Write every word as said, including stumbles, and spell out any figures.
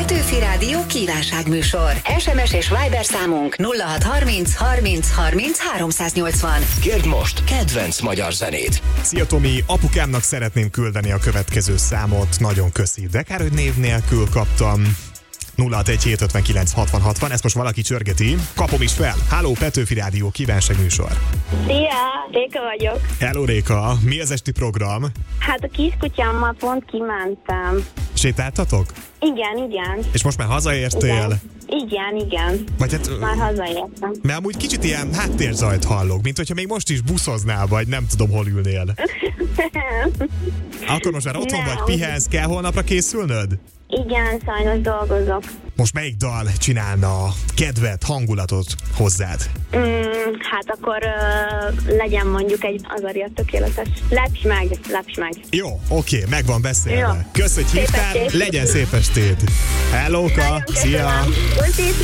Petőfi Rádió kívánságműsor. es em es és Viber számunk nulla hat harminc harminc harminc háromszáznyolcvan. Kérd most kedvenc magyar zenét. Szia Tomi, apukámnak szeretném küldeni a következő számot. Nagyon köszi, de kár, hogy név nélkül kaptam. nulla hat egy hét ötvenkilenc hatvan hatvan, ezt most valaki csörgeti. Kapom is fel. Háló, Petőfi Rádió kívánságműsor. Szia, Réka vagyok. Hello Réka, mi az esti program? Hát a kiskutyámmal pont kimentem. Sétáltatok? Igen, igen. És most már hazaértél? Igen, igen. igen. Vagy hát, már hazaértem. Mert amúgy kicsit ilyen háttérzajt hallok, mint hogyha még most is buszoznál, vagy nem tudom, hol ülnél. Akkor most már otthon Nem. vagy, pihensz, kell holnapra készülnöd? Igen, sajnos dolgozok. Most melyik dal csinálna kedvet, hangulatot hozzád? Mm, hát akkor uh, legyen mondjuk egy Azaria tökéletes. Lepj meg, lepj meg. Jó, oké, meg van beszélve. Jó. Kösz, hogy Szép hívtál, estét. legyen szép estét. Hellóka, szia! Köszönöm.